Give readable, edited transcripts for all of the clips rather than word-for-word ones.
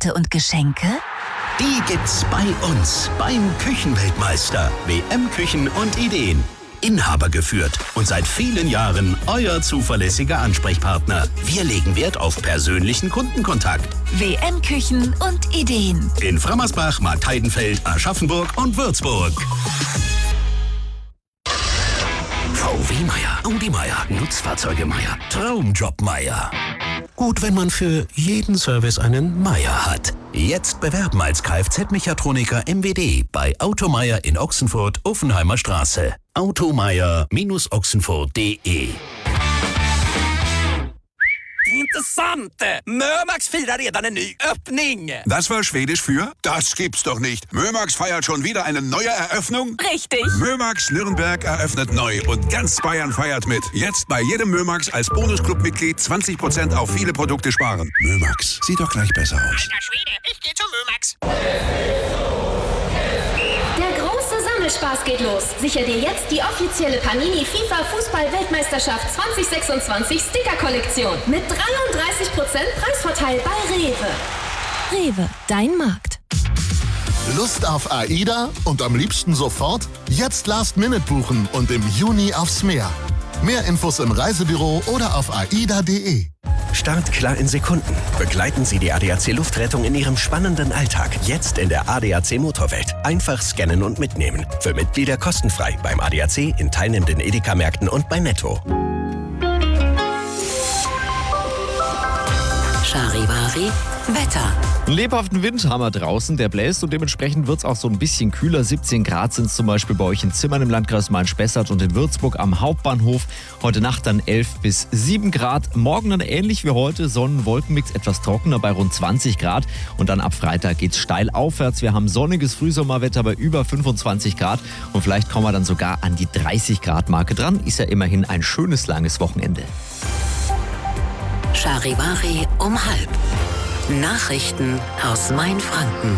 Pakete und Geschenke? Die gibt's bei uns beim Küchenweltmeister. WM Küchen und Ideen. Inhaber geführt und seit vielen Jahren euer zuverlässiger Ansprechpartner. Wir legen Wert auf persönlichen Kundenkontakt. WM Küchen und Ideen. In Frammersbach, Marktheidenfeld, Aschaffenburg und Würzburg. VW Meier, Audi Meier, Nutzfahrzeuge Meier, Traumjob Meier. Gut, wenn man für jeden Service einen Meier hat. Jetzt bewerben als Kfz-Mechatroniker MWD bei Automeier in Ochsenfurt, Offenheimer Straße. Automeier-ochsenfurt.de. Intressant! Mömax firar redan en ny öppning. Das war Schwedisch für? Das gibt's doch nicht. Mömax feiert schon wieder eine neue Eröffnung? Richtig. Mömax Nürnberg eröffnet neu und ganz Bayern feiert mit. Jetzt bei jedem Mömax als Bonusclub-Mitglied 20% auf viele Produkte sparen. Mömax, sieht doch gleich besser aus. Alter Schwede, ich geh zu Mömax. Der große Sammelspaß geht los. Sicher dir jetzt die offizielle Panini FIFA Fußball-Weltmeisterschaft 2026 Sticker-Kollektion mit 33% Preisvorteil bei Rewe. Rewe, dein Markt. Lust auf AIDA und am liebsten sofort? Jetzt Last Minute buchen und im Juni aufs Meer. Mehr Infos im Reisebüro oder auf aida.de. Startklar in Sekunden. Begleiten Sie die ADAC Luftrettung in Ihrem spannenden Alltag. Jetzt in der ADAC Motorwelt. Einfach scannen und mitnehmen. Für Mitglieder kostenfrei beim ADAC, in teilnehmenden Edeka-Märkten und bei Netto. Charivari, Wetter. Einen lebhaften Wind haben wir draußen, der bläst und dementsprechend wird es auch so ein bisschen kühler. 17 Grad sind es zum Beispiel bei euch in Zimmern im Landkreis Main-Spessart und in Würzburg am Hauptbahnhof. Heute Nacht dann 11 bis 7 Grad. Morgen dann ähnlich wie heute, Sonnen-Wolkenmix, etwas trockener bei rund 20 Grad. Und dann ab Freitag geht es steil aufwärts. Wir haben sonniges Frühsommerwetter bei über 25 Grad und vielleicht kommen wir dann sogar an die 30 Grad Marke dran. Ist ja immerhin ein schönes langes Wochenende. Charivari um 12:30. Nachrichten aus Mainfranken.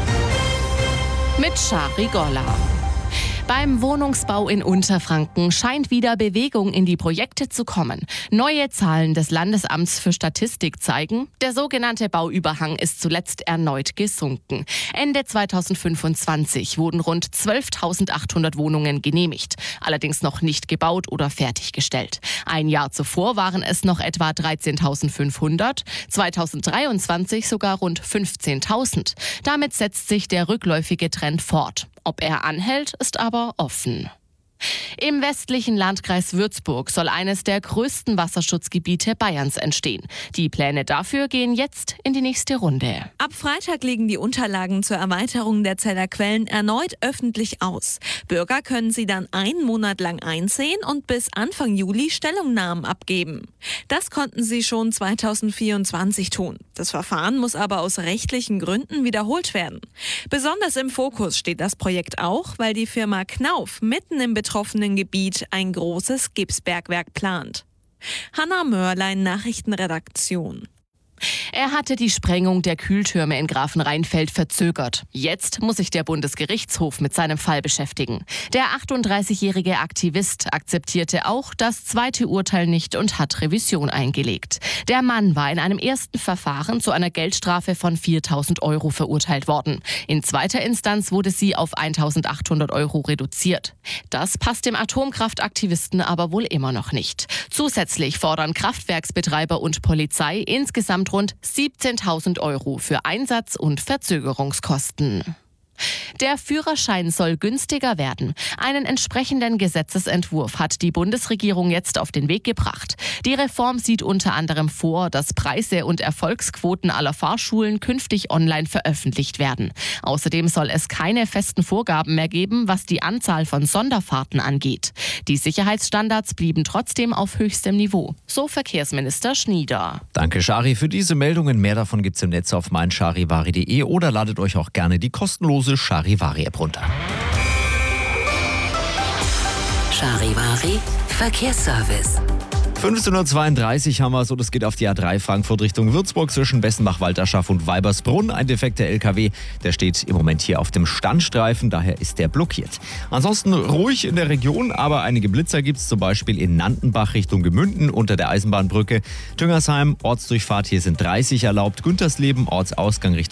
Mit Shari Golla. Beim Wohnungsbau in Unterfranken scheint wieder Bewegung in die Projekte zu kommen. Neue Zahlen des Landesamts für Statistik zeigen, der sogenannte Bauüberhang ist zuletzt erneut gesunken. Ende 2025 wurden rund 12.800 Wohnungen genehmigt, allerdings noch nicht gebaut oder fertiggestellt. Ein Jahr zuvor waren es noch etwa 13.500, 2023 sogar rund 15.000. Damit setzt sich der rückläufige Trend fort. Ob er anhält, ist aber offen. Im westlichen Landkreis Würzburg soll eines der größten Wasserschutzgebiete Bayerns entstehen. Die Pläne dafür gehen jetzt in die nächste Runde. Ab Freitag liegen die Unterlagen zur Erweiterung der Zeller Quellen erneut öffentlich aus. Bürger können sie dann einen Monat lang einsehen und bis Anfang Juli Stellungnahmen abgeben. Das konnten sie schon 2024 tun. Das Verfahren muss aber aus rechtlichen Gründen wiederholt werden. Besonders im Fokus steht das Projekt auch, weil die Firma Knauf mitten im betroffenen Gebiet ein großes Gipsbergwerk plant. Hanna Mörlein, Nachrichtenredaktion. Er hatte die Sprengung der Kühltürme in Grafenrheinfeld verzögert. Jetzt muss sich der Bundesgerichtshof mit seinem Fall beschäftigen. Der 38-jährige Aktivist akzeptierte auch das zweite Urteil nicht und hat Revision eingelegt. Der Mann war in einem ersten Verfahren zu einer Geldstrafe von 4.000 € verurteilt worden. In zweiter Instanz wurde sie auf 1.800 € reduziert. Das passt dem Atomkraftaktivisten aber wohl immer noch nicht. Zusätzlich fordern Kraftwerksbetreiber und Polizei insgesamt rund 17.000 € für Einsatz- und Verzögerungskosten. Der Führerschein soll günstiger werden. Einen entsprechenden Gesetzesentwurf hat die Bundesregierung jetzt auf den Weg gebracht. Die Reform sieht unter anderem vor, dass Preise und Erfolgsquoten aller Fahrschulen künftig online veröffentlicht werden. Außerdem soll es keine festen Vorgaben mehr geben, was die Anzahl von Sonderfahrten angeht. Die Sicherheitsstandards blieben trotzdem auf höchstem Niveau, so Verkehrsminister Schnieder. Danke, Shari, für diese Meldungen. Mehr davon gibt's im Netz auf meincharivari.de oder ladet euch auch gerne die kostenlose Charivari-App runter. Charivari Verkehrsservice. 15:32 haben wir so, das geht auf die A3 Frankfurt Richtung Würzburg zwischen Bessenbach-Walterschaft und Weibersbrunn. Ein defekter LKW, der steht im Moment hier auf dem Standstreifen, daher ist der blockiert. Ansonsten ruhig in der Region, aber einige Blitzer gibt es, zum Beispiel in Nandenbach Richtung Gemünden unter der Eisenbahnbrücke. Tüngersheim, Ortsdurchfahrt, hier sind 30 erlaubt. Güntersleben, Ortsausgang Richtung